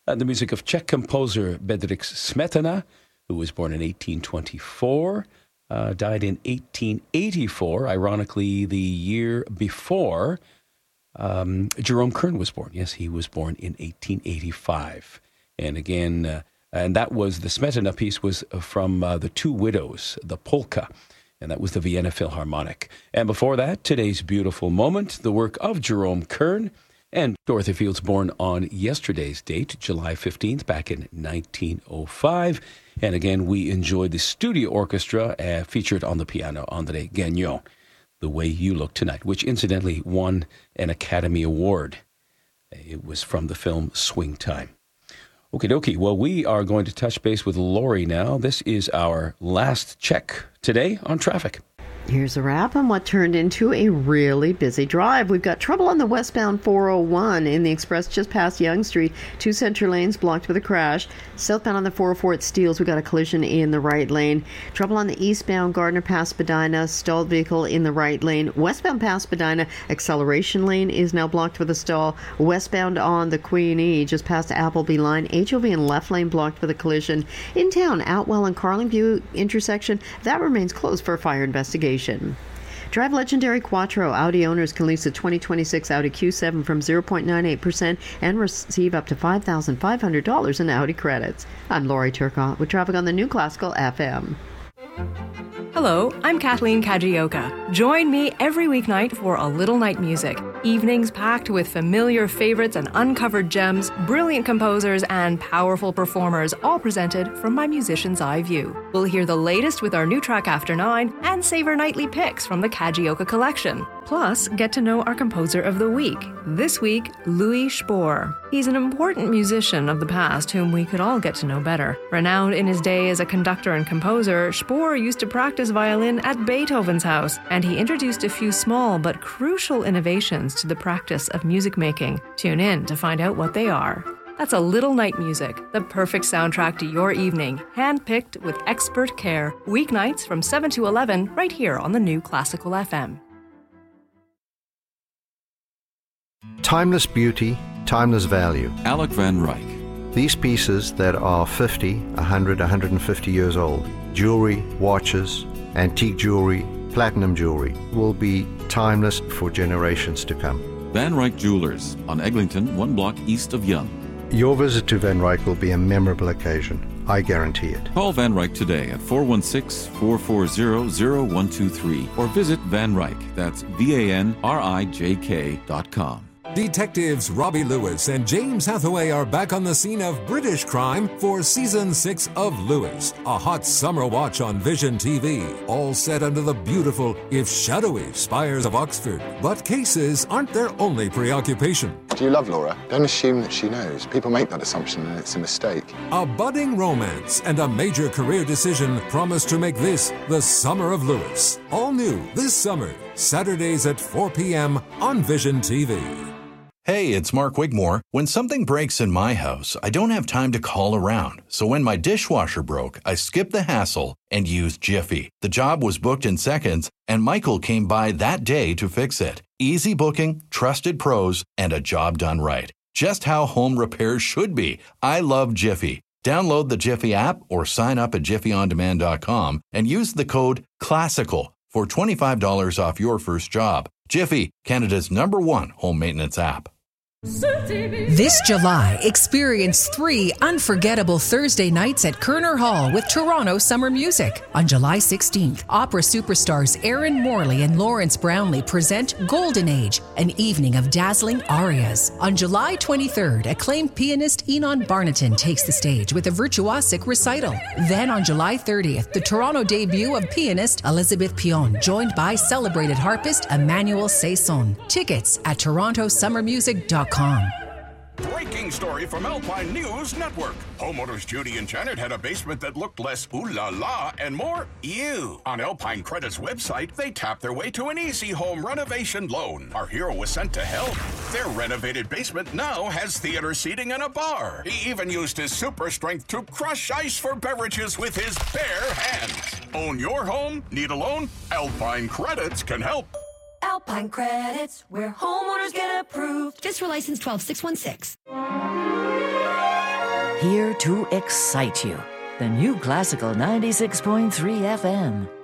The music of Czech composer Bedřich Smetana, who was born in 1824, died in 1884, ironically the year before Jerome Kern was born. Yes, he was born in 1885. And again, and that was, the Smetana piece was from The Two Widows, the polka, and that was the Vienna Philharmonic. And before that, today's beautiful moment, the work of Jerome Kern, and Dorothy Fields, born on yesterday's date, July 15th, back in 1905. And again, we enjoyed the studio orchestra featured on the piano, André Gagnon, The Way You Look Tonight, which incidentally won an Academy Award. It was from the film Swing Time. Okie dokie. Well, we are going to touch base with Lori now. This is our last check today on traffic. Here's a wrap on what turned into a really busy drive. We've got trouble on the westbound 401 in the express just past Yonge Street. 2 center lanes blocked with a crash. Southbound on the 404 at Steeles, we got a collision in the right lane. Trouble on the eastbound Gardner past Spadina, stalled vehicle in the right lane. Westbound past Spadina, acceleration lane is now blocked with a stall. Westbound on the Queen E, just past Appleby line, HOV and left lane blocked with a collision. In town, Outwell and Carlingview intersection, that remains closed for a fire investigation. Drive legendary Quattro. Audi owners can lease a 2026 Audi Q7 from 0.98% and receive up to $5,500 in Audi credits. I'm Lori Turcotte with traffic on the New Classical FM. Hello, I'm Kathleen Kajioka. Join me every weeknight for A Little Night Music. Evenings packed with familiar favorites and uncovered gems, brilliant composers, and powerful performers, all presented from my musician's eye view. We'll hear the latest with our new track After 9 and savor nightly picks from the Kajioka collection. Plus, get to know our composer of the week. This week, Louis Spohr. He's an important musician of the past whom we could all get to know better. Renowned in his day as a conductor and composer, Spohr used to practice violin at Beethoven's house, and he introduced a few small but crucial innovations to the practice of music making. Tune in to find out what they are. That's A Little Night Music, the perfect soundtrack to your evening, hand-picked with expert care. Weeknights from 7 to 11, right here on the New Classical FM. Timeless beauty, timeless value. Alec Van Ryck. These pieces that are 50, 100, 150 years old, jewelry, watches, antique jewelry, platinum jewelry, will be timeless for generations to come. Van Ryck Jewelers on Eglinton, 1 block east of Yonge. Your visit to Van Ryck will be a memorable occasion. I guarantee it. Call Van Ryck today at 416-440-0123 or visit Van Ryck. That's VANRIJK.com. Detectives Robbie Lewis and James Hathaway are back on the scene of British crime for Season 6 of Lewis, a hot summer watch on Vision TV, all set under the beautiful, if shadowy, spires of Oxford. But cases aren't their only preoccupation. Do you love Laura? Don't assume that she knows. People make that assumption and it's a mistake. A budding romance and a major career decision promise to make this the summer of Lewis. All new this summer, Saturdays at 4 p.m. on Vision TV. Hey, it's Mark Wigmore. When something breaks in my house, I don't have time to call around. So when my dishwasher broke, I skipped the hassle and used Jiffy. The job was booked in seconds, and Michael came by that day to fix it. Easy booking, trusted pros, and a job done right. Just how home repairs should be. I love Jiffy. Download the Jiffy app or sign up at jiffyondemand.com and use the code CLASSICAL for $25 off your first job. Jiffy, Canada's #1 home maintenance app. This July, experience 3 unforgettable Thursday nights at Kerner Hall with Toronto Summer Music. On July 16th, opera superstars Aaron Morley and Lawrence Brownlee present Golden Age, an evening of dazzling arias. On July 23rd, acclaimed pianist Enon Barnaton takes the stage with a virtuosic recital. Then on July 30th, the Toronto debut of pianist Elizabeth Pion, joined by celebrated harpist Emmanuel Saison. Tickets at torontosummermusic.com. Breaking story from Alpine News Network. Homeowners Judy and Janet had a basement that looked less ooh la la and more ew. On Alpine Credit's website, they tapped their way to an easy home renovation loan. Our hero was sent to help. Their renovated basement now has theater seating and a bar. He even used his super strength to crush ice for beverages with his bare hands. Own your home? Need a loan? Alpine Credits can help. Alpine Credits, where homeowners get approved. Just for license 12616. here to excite you. The new Classical 96.3 FM.